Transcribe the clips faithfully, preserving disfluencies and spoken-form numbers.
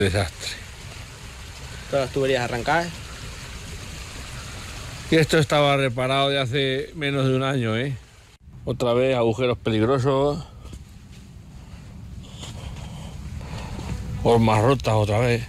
Desastre. Todas las tuberías arrancadas. Y esto estaba reparado de hace menos de un año, ¿eh? Otra vez agujeros peligrosos. Formas rotas otra vez.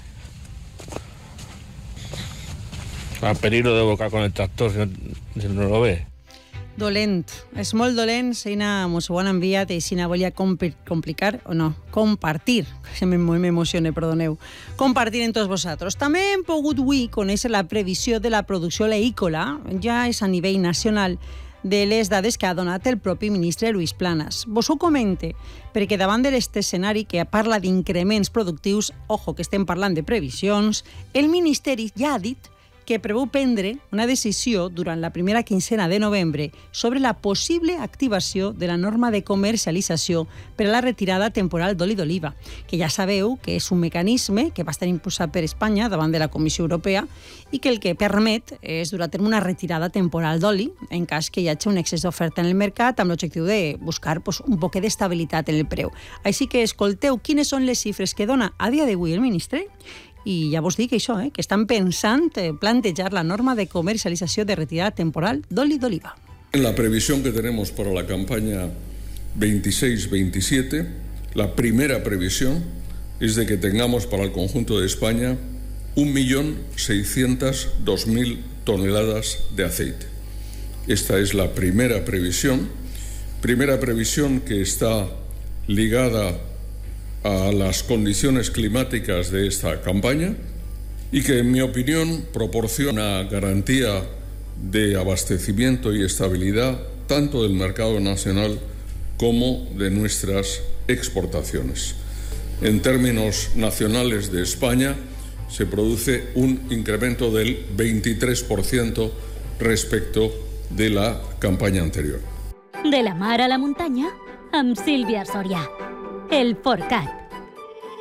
A peligro de bocar con el tractor si no, si no lo ve. Dolent. És molt dolent, Seina mos ho han enviat i Seina volia compli- complicar, o no, compartir, que m'emocione, perdoneu, compartir en tots vosaltres. També hem pogut avui conèixer la previsió de la producció oleícola, ja és a nivell nacional, de les dades que ha donat el propi ministre Luis Planas. Vos ho comente, perquè davant d'aquest escenari que parla d'increments productius, ojo que estem parlant de previsions, el Ministeri ja ha dit que preveu prendre una decisió durant la primera quincena de novembre sobre la possible activació de la norma de comercialització per a la retirada temporal d'oli d'oliva, que ja sabeu que és un mecanisme que va estar impulsat per Espanya davant de la Comissió Europea i que el que permet és dur a terme una retirada temporal d'oli en cas que hi hagi un excés d'oferta en el mercat amb l'objectiu de buscar pues, un poc d'estabilitat en el preu. Així que escolteu quines són les xifres que dona a dia d'avui el ministre i ja vos dic això, eh, que estan pensant eh, plantejar la norma de comercialización de retirada temporal d'oli d'oliva. La previsión que tenemos para la campaña veintiséis veintisiete, la primera previsión es de que tengamos para el conjunto de España un millón seiscientas dos mil toneladas de aceite. Esta es la primera previsión, primera previsión que está ligada a las condiciones climáticas de esta campaña y que, en mi opinión, proporciona garantía de abastecimiento y estabilidad tanto del mercado nacional como de nuestras exportaciones. En términos nacionales de España, se produce un incremento del veintitrés por ciento respecto de la campaña anterior. De la mar a la muntanya, amb Sílvia Soria. El Forcat.